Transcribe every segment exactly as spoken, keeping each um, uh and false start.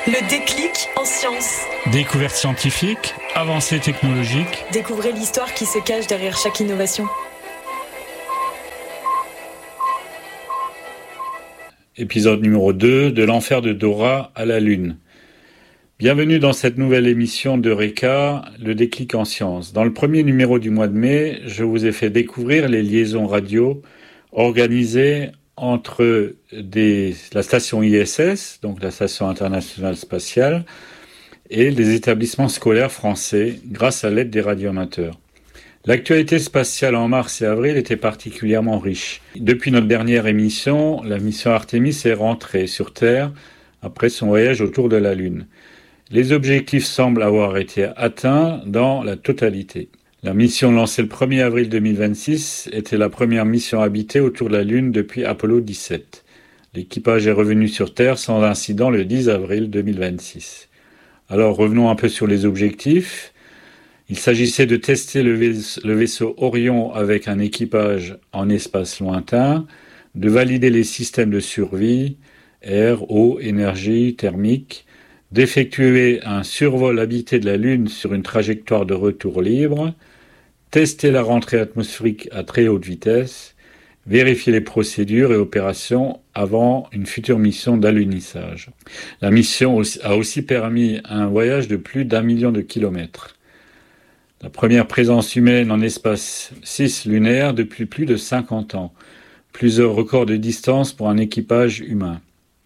Le déclic en sciences. Découvertes scientifiques, avancées technologiques. Découvrez l'histoire qui se cache derrière chaque innovation. Épisode numéro deux, de l'enfer de Dora à la Lune. Bienvenue dans cette nouvelle émission d'Eureka, le déclic en sciences. Dans le premier numéro du mois de mai, je vous ai fait découvrir les liaisons radio organisées entre des, la station I S S, donc la Station internationale spatiale, et des établissements scolaires français grâce à l'aide des radioamateurs. L'actualité spatiale en mars et avril était particulièrement riche. Depuis notre dernière émission, la mission Artemis est rentrée sur Terre après son voyage autour de la Lune. Les objectifs semblent avoir été atteints dans la totalité. La mission lancée le premier avril deux mille vingt-six était la première mission habitée autour de la Lune depuis Apollo dix-sept. L'équipage est revenu sur Terre sans incident le dix avril deux mille vingt-six. Alors revenons un peu sur les objectifs. Il s'agissait de tester le vaisseau, le vaisseau Orion avec un équipage en espace lointain, de valider les systèmes de survie, air, eau, énergie, thermique, d'effectuer un survol habité de la Lune sur une trajectoire de retour libre, tester la rentrée atmosphérique à très haute vitesse, vérifier les procédures et opérations avant une future mission d'alunissage. La mission a aussi permis un voyage de plus d'un million de kilomètres. La première présence humaine en espace cislunaire depuis plus de cinquante ans. Plusieurs records de distance pour un équipage humain.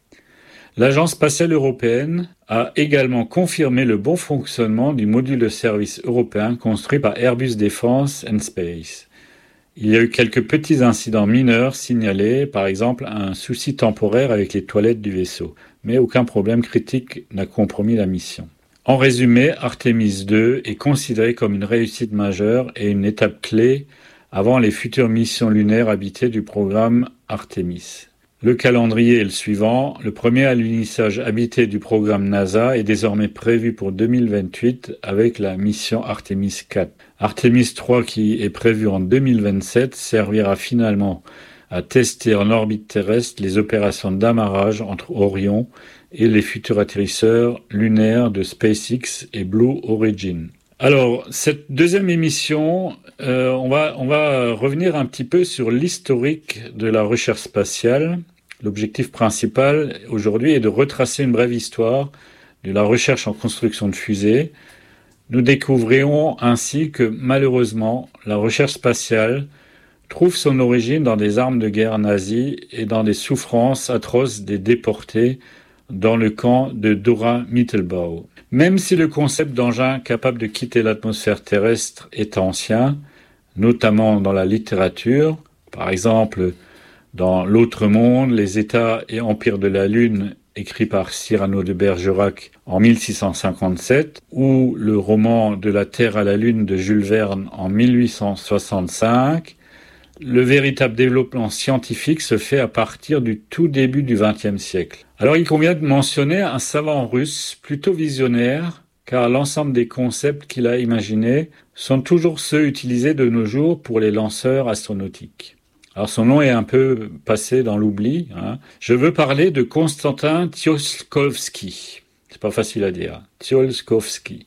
L'Agence spatiale européenne a également confirmé le bon fonctionnement du module de service européen construit par Airbus Defence and Space. Il y a eu quelques petits incidents mineurs signalés, par exemple un souci temporaire avec les toilettes du vaisseau, mais aucun problème critique n'a compromis la mission. En résumé, Artemis deux est considéré comme une réussite majeure et une étape clé avant les futures missions lunaires habitées du programme Artemis. Le calendrier est le suivant. Le premier alunissage habité du programme NASA est désormais prévu pour deux mille vingt-huit avec la mission Artemis quatre. Artemis trois, qui est prévu en deux mille vingt-sept, servira finalement à tester en orbite terrestre les opérations d'amarrage entre Orion et les futurs atterrisseurs lunaires de SpaceX et Blue Origin. Alors, cette deuxième émission, euh, on va, on va revenir un petit peu sur l'historique de la recherche spatiale. L'objectif principal aujourd'hui est de retracer une brève histoire de la recherche en construction de fusées. Nous découvrirons ainsi que, malheureusement, la recherche spatiale trouve son origine dans des armes de guerre nazies et dans des souffrances atroces des déportés dans le camp de Dora-Mittelbau. Même si le concept d'engin capable de quitter l'atmosphère terrestre est ancien, notamment dans la littérature, par exemple dans L'Autre Monde, les États et Empires de la Lune, écrit par Cyrano de Bergerac en mille six cent cinquante-sept, ou le roman De la Terre à la Lune de Jules Verne en mille huit cent soixante-cinq, le véritable développement scientifique se fait à partir du tout début du vingtième siècle. Alors il convient de mentionner un savant russe plutôt visionnaire, car l'ensemble des concepts qu'il a imaginés sont toujours ceux utilisés de nos jours pour les lanceurs astronautiques. Alors son nom est un peu passé dans l'oubli. Hein. Je veux parler de Konstantin Tsiolkovsky. C'est pas facile à dire. Tsiolkovsky.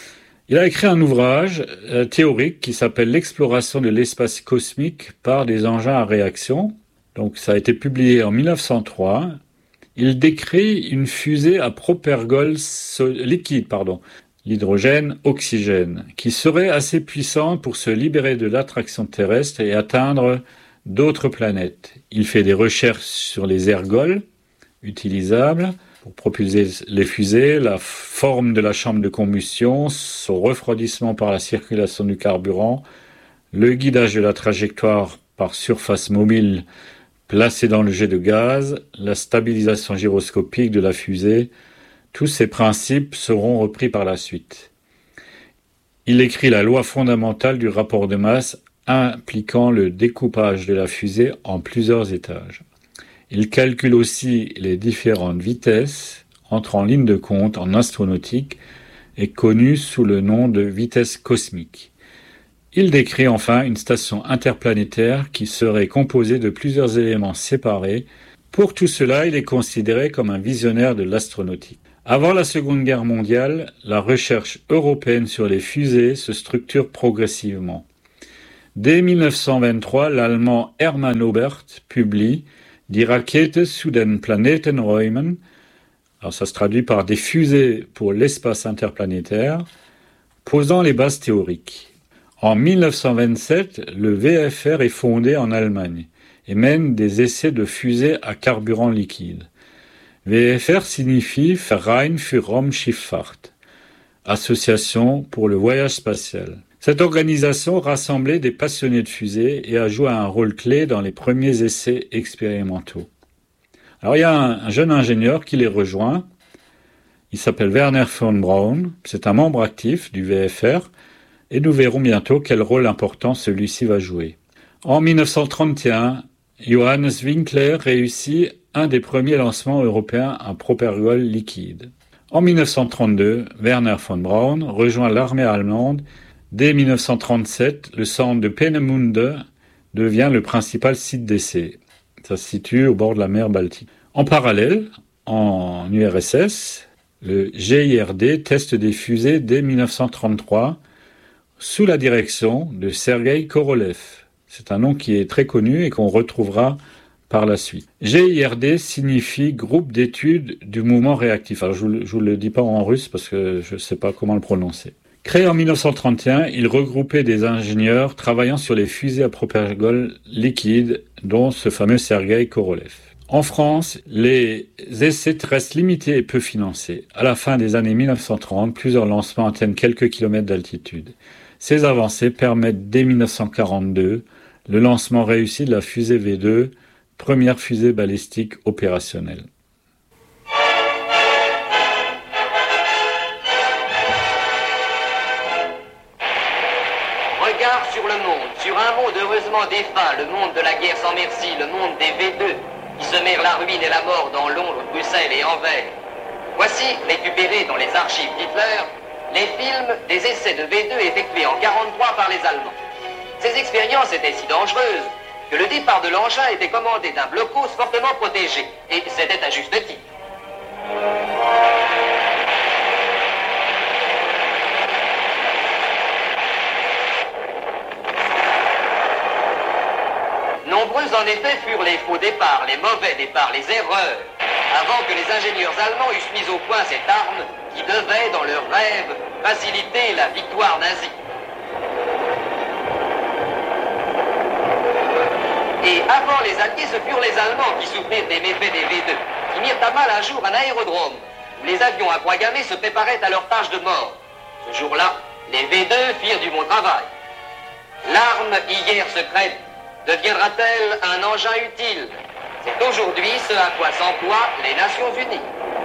Il a écrit un ouvrage euh, théorique qui s'appelle L'exploration de l'espace cosmique par des engins à réaction. Donc ça a été publié en mille neuf cent trois. Il décrit une fusée à propergol so- liquide, pardon, l'hydrogène-oxygène, qui serait assez puissante pour se libérer de l'attraction terrestre et atteindre d'autres planètes. Il fait des recherches sur les ergols utilisables pour propulser les fusées, la forme de la chambre de combustion, son refroidissement par la circulation du carburant, le guidage de la trajectoire par surface mobile placée dans le jet de gaz, la stabilisation gyroscopique de la fusée. Tous ces principes seront repris par la suite. Il écrit la loi fondamentale du rapport de masse impliquant le découpage de la fusée en plusieurs étages. Il calcule aussi les différentes vitesses entrant en ligne de compte en astronautique et connues sous le nom de vitesse cosmique. Il décrit enfin une station interplanétaire qui serait composée de plusieurs éléments séparés. Pour tout cela, il est considéré comme un visionnaire de l'astronautique. Avant la Seconde Guerre mondiale, la recherche européenne sur les fusées se structure progressivement. Dès mille neuf cent vingt-trois, l'Allemand Hermann Oberth publie Die Rakete zu den Planetenräumen, alors ça se traduit par des fusées pour l'espace interplanétaire, posant les bases théoriques. En mille neuf cent vingt-sept, le V F R est fondé en Allemagne et mène des essais de fusées à carburant liquide. V F R signifie Verein für Raumschifffahrt, Association pour le voyage spatial. Cette organisation rassemblait des passionnés de fusées et a joué un rôle clé dans les premiers essais expérimentaux. Alors il y a un, un jeune ingénieur qui les rejoint, il s'appelle Wernher von Braun, c'est un membre actif du V F R et nous verrons bientôt quel rôle important celui-ci va jouer. En mille neuf cent trente et un, Johannes Winkler réussit un des premiers lancements européens à propérgol liquide. En mille neuf cent trente-deux, Wernher von Braun rejoint l'armée allemande. Dès mille neuf cent trente-sept, le centre de Peenemünde devient le principal site d'essai. Ça se situe au bord de la mer Baltique. En parallèle, en U R S S, le G I R D teste des fusées dès mille neuf cent trente-trois sous la direction de Sergueï Korolev. C'est un nom qui est très connu et qu'on retrouvera par la suite. G I R D signifie Groupe d'études du mouvement réactif. Alors je ne vous, vous le dis pas en russe parce que je ne sais pas comment le prononcer. Créé en mille neuf cent trente et un, il regroupait des ingénieurs travaillant sur les fusées à propérgol liquide, dont ce fameux Sergueï Korolev. En France, les essais restent limités et peu financés. À la fin des années mille neuf cent trente, plusieurs lancements atteignent quelques kilomètres d'altitude. Ces avancées permettent dès mille neuf cent quarante-deux le lancement réussi de la fusée V deux, première fusée balistique opérationnelle. Regard sur le monde, sur un monde heureusement défunt, le monde de la guerre sans merci, le monde des V deux, qui semèrent la ruine et la mort dans Londres, Bruxelles et Anvers. Voici, récupérés dans les archives d'Hitler, les films des essais de V deux effectués en quarante-trois par les Allemands. Ces expériences étaient si dangereuses que le départ de l'engin était commandé d'un blocos fortement protégé, et c'était à juste titre. Nombreux en effet furent les faux départs, les mauvais départs, les erreurs, avant que les ingénieurs allemands eussent mis au point cette arme qui devait, dans leur rêve, faciliter la victoire nazie. Et avant les Alliés, ce furent les Allemands qui souffrirent des méfaits des V deux, qui mirent à mal un jour un aérodrome, où les avions à croix gammée se préparaient à leur tâche de mort. Ce jour-là, les V deux firent du bon travail. L'arme, hier secrète, deviendra-t-elle un engin utile? C'est aujourd'hui ce à quoi s'emploient les Nations Unies.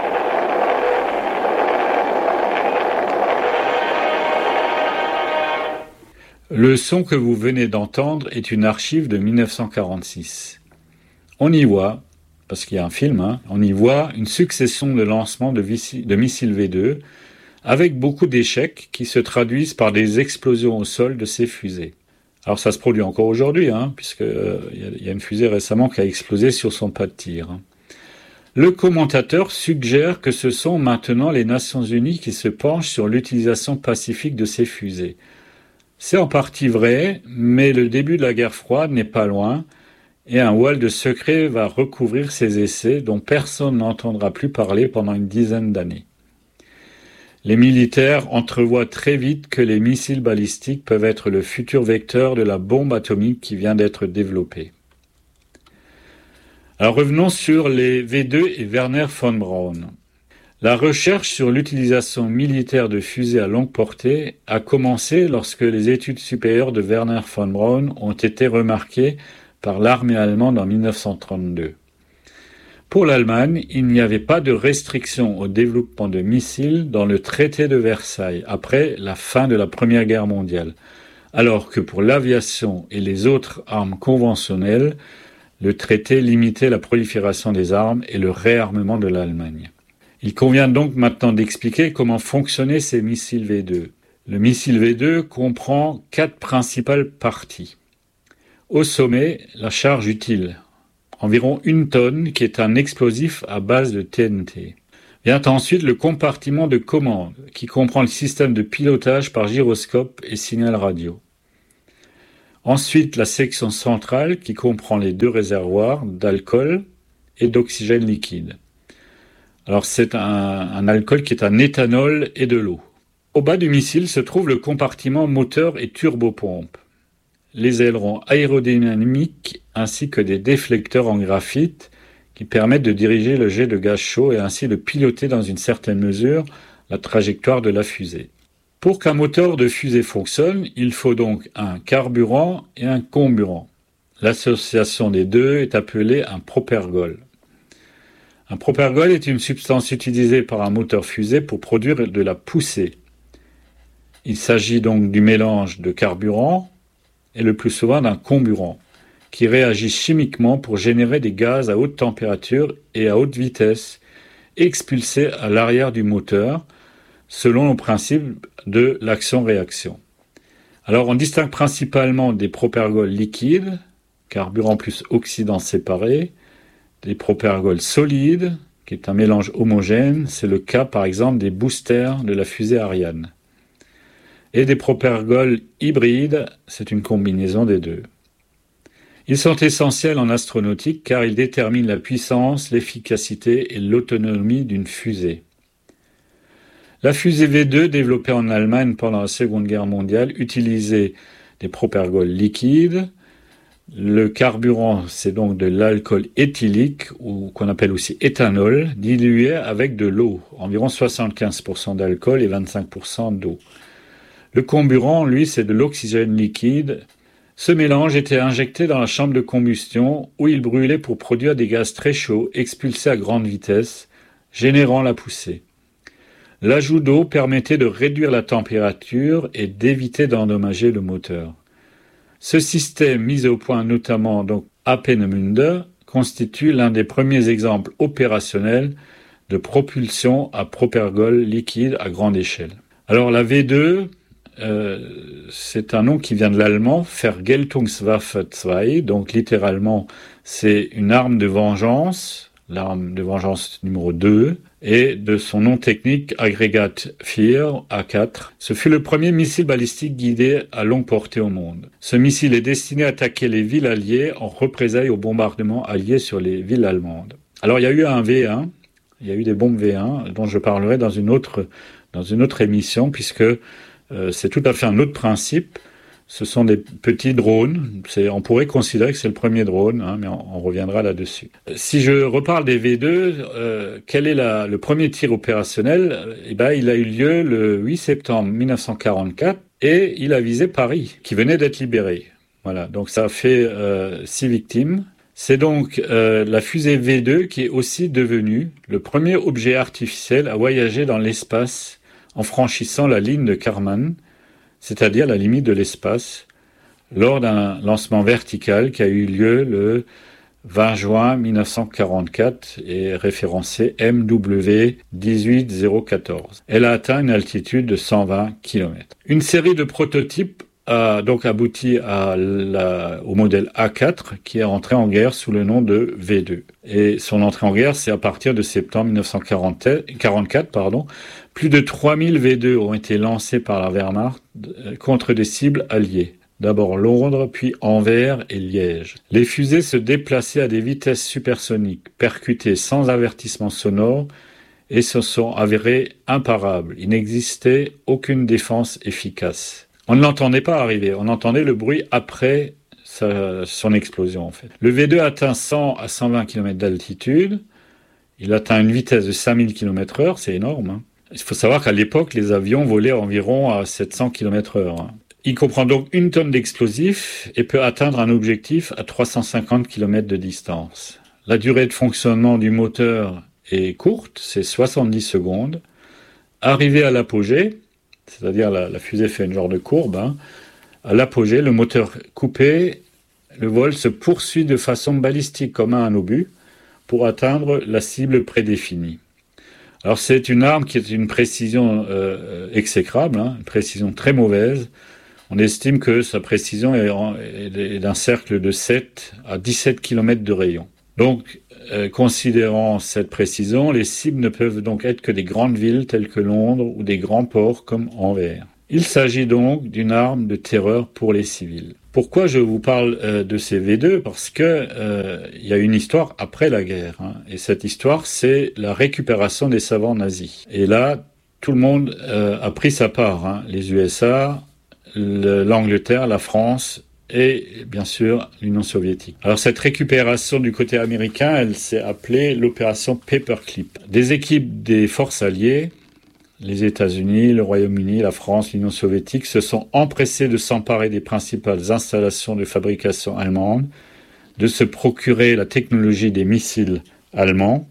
Le son que vous venez d'entendre est une archive de mille neuf cent quarante-six. On y voit, parce qu'il y a un film, hein, on y voit une succession de lancements de, vissi- de missiles V deux avec beaucoup d'échecs qui se traduisent par des explosions au sol de ces fusées. Alors ça se produit encore aujourd'hui, hein, puisque euh, y, y a une fusée récemment qui a explosé sur son pas de tir. Hein. Le commentateur suggère que ce sont maintenant les Nations Unies qui se penchent sur l'utilisation pacifique de ces fusées. C'est en partie vrai, mais le début de la guerre froide n'est pas loin, et un voile de secret va recouvrir ces essais dont personne n'entendra plus parler pendant une dizaine d'années. Les militaires entrevoient très vite que les missiles balistiques peuvent être le futur vecteur de la bombe atomique qui vient d'être développée. Alors revenons sur les V deux et Wernher von Braun. La recherche sur l'utilisation militaire de fusées à longue portée a commencé lorsque les études supérieures de Wernher von Braun ont été remarquées par l'armée allemande en mille neuf cent trente-deux. Pour l'Allemagne, il n'y avait pas de restriction au développement de missiles dans le traité de Versailles après la fin de la Première Guerre mondiale, alors que pour l'aviation et les autres armes conventionnelles, le traité limitait la prolifération des armes et le réarmement de l'Allemagne. Il convient donc maintenant d'expliquer comment fonctionnaient ces missiles V deux. Le missile V deux comprend quatre principales parties. Au sommet, la charge utile, environ une tonne, qui est un explosif à base de T N T. Vient ensuite le compartiment de commande, qui comprend le système de pilotage par gyroscope et signal radio. Ensuite, la section centrale, qui comprend les deux réservoirs d'alcool et d'oxygène liquide. Alors c'est un, un alcool qui est un éthanol et de l'eau. Au bas du missile se trouve le compartiment moteur et turbopompe, les ailerons aérodynamiques ainsi que des déflecteurs en graphite qui permettent de diriger le jet de gaz chaud et ainsi de piloter dans une certaine mesure la trajectoire de la fusée. Pour qu'un moteur de fusée fonctionne, il faut donc un carburant et un comburant. L'association des deux est appelée un propergol. Un propergol est une substance utilisée par un moteur fusée pour produire de la poussée. Il s'agit donc du mélange de carburant et le plus souvent d'un comburant, qui réagit chimiquement pour générer des gaz à haute température et à haute vitesse, expulsés à l'arrière du moteur, selon le principe de l'action-réaction. Alors on distingue principalement des propergols liquides, carburant plus oxydant séparé, des propergols solides, qui est un mélange homogène, c'est le cas par exemple des boosters de la fusée Ariane. Et des propergols hybrides, c'est une combinaison des deux. Ils sont essentiels en astronautique car ils déterminent la puissance, l'efficacité et l'autonomie d'une fusée. La fusée V deux, développée en Allemagne pendant la Seconde Guerre mondiale, utilisait des propergols liquides. Le carburant, c'est donc de l'alcool éthylique, ou qu'on appelle aussi éthanol, dilué avec de l'eau, environ soixante-quinze pour cent d'alcool et vingt-cinq pour cent d'eau. Le comburant, lui, c'est de l'oxygène liquide. Ce mélange était injecté dans la chambre de combustion où il brûlait pour produire des gaz très chauds expulsés à grande vitesse, générant la poussée. L'ajout d'eau permettait de réduire la température et d'éviter d'endommager le moteur. Ce système, mis au point notamment donc à Peenemünde, constitue l'un des premiers exemples opérationnels de propulsion à propergol liquide à grande échelle. Alors la V deux, Euh, c'est un nom qui vient de l'allemand, Vergeltungswaffe deux, donc littéralement c'est une arme de vengeance, l'arme de vengeance numéro deux, et de son nom technique Agrégat quatre, A quatre. Ce fut le premier missile balistique guidé à longue portée au monde. Ce missile est destiné à attaquer les villes alliées en représailles aux bombardements alliés sur les villes allemandes. Alors il y a eu un V un, il y a eu des bombes V un dont je parlerai dans une autre, dans une autre émission puisque Euh, c'est tout à fait un autre principe. Ce sont des petits drones. C'est, on pourrait considérer que c'est le premier drone, hein, mais on, on reviendra là-dessus. Si je reparle des V deux, euh, quel est la, le premier tir opérationnel ? Eh ben, il a eu lieu le huit septembre mille neuf cent quarante-quatre et il a visé Paris, qui venait d'être libéré. Voilà, donc ça a fait euh, six victimes. C'est donc euh, la fusée V deux qui est aussi devenue le premier objet artificiel à voyager dans l'espace en franchissant la ligne de Kármán, c'est-à-dire la limite de l'espace, lors d'un lancement vertical qui a eu lieu le vingt juin mille neuf cent quarante-quatre et référencé M W dix-huit zéro quatorze. Elle a atteint une altitude de cent vingt kilomètres. Une série de prototypes a donc abouti à la, au modèle A quatre qui est entré en guerre sous le nom de V deux. Et son entrée en guerre, c'est à partir de septembre mille neuf cent quarante-quatre. Pardon. Plus de trois mille V deux ont été lancés par la Wehrmacht contre des cibles alliées. D'abord Londres, puis Anvers et Liège. Les fusées se déplaçaient à des vitesses supersoniques, percutaient sans avertissement sonore et se sont avérées imparables. Il n'existait aucune défense efficace. On ne l'entendait pas arriver, on entendait le bruit après sa, son explosion en fait. Le V deux atteint cent à cent vingt kilomètres d'altitude, il atteint une vitesse de cinq mille kilomètres heure, c'est énorme. Hein. Il faut savoir qu'à l'époque, les avions volaient environ à sept cents kilomètres heure. Hein. Il comprend donc une tonne d'explosifs et peut atteindre un objectif à trois cent cinquante kilomètres de distance. La durée de fonctionnement du moteur est courte, c'est soixante-dix secondes. Arrivé à l'apogée, c'est-à-dire la, la fusée fait une genre de courbe, hein. À l'apogée, le moteur coupé, le vol se poursuit de façon balistique comme un obus pour atteindre la cible prédéfinie. Alors c'est une arme qui est une précision euh, exécrable, hein, une précision très mauvaise. On estime que sa précision est, en, est d'un cercle de sept à dix-sept kilomètres de rayon. Donc euh, considérant cette précision, les cibles ne peuvent donc être que des grandes villes telles que Londres ou des grands ports comme Anvers. Il s'agit donc d'une arme de terreur pour les civils. Pourquoi je vous parle euh, de ces V deux ? Parce que euh, il y a une histoire après la guerre, hein, et cette histoire, c'est la récupération des savants nazis. Et là, tout le monde euh, a pris sa part, hein, les U S A, le, l'Angleterre, la France et bien sûr l'Union soviétique. Alors cette récupération du côté américain, elle s'est appelée l'opération Paperclip. Des équipes des forces alliées, les États-Unis, le Royaume-Uni, la France, l'Union soviétique se sont empressés de s'emparer des principales installations de fabrication allemandes, de se procurer la technologie des missiles allemands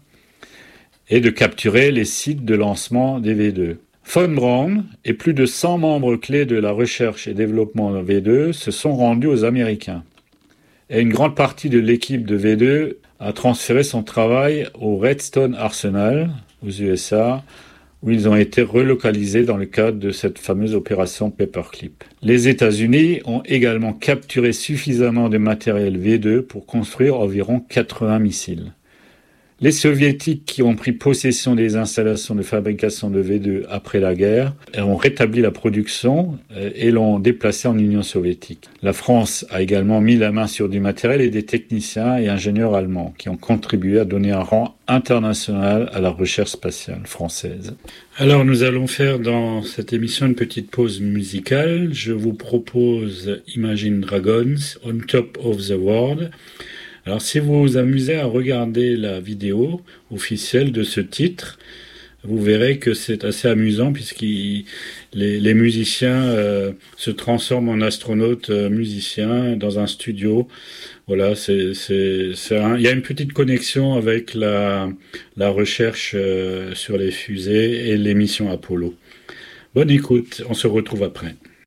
et de capturer les sites de lancement des V deux. Von Braun et plus de cent membres clés de la recherche et développement de V deux se sont rendus aux Américains. Et une grande partie de l'équipe de V deux a transféré son travail au Redstone Arsenal, aux U S A, où ils ont été relocalisés dans le cadre de cette fameuse opération Paperclip. Les États-Unis ont également capturé suffisamment de matériel V deux pour construire environ quatre-vingts missiles. Les Soviétiques qui ont pris possession des installations de fabrication de V deux après la guerre ont rétabli la production et l'ont déplacée en Union soviétique. La France a également mis la main sur du matériel et des techniciens et ingénieurs allemands qui ont contribué à donner un rang international à la recherche spatiale française. Alors nous allons faire dans cette émission une petite pause musicale. Je vous propose Imagine Dragons, On Top of the World. Alors si vous vous amusez à regarder la vidéo officielle de ce titre, vous verrez que c'est assez amusant puisque les, les musiciens euh, se transforment en astronautes euh, musiciens dans un studio. Voilà, c'est, c'est, c'est un, il y a une petite connexion avec la, la recherche euh, sur les fusées et les missions Apollo. Bonne écoute, on se retrouve après.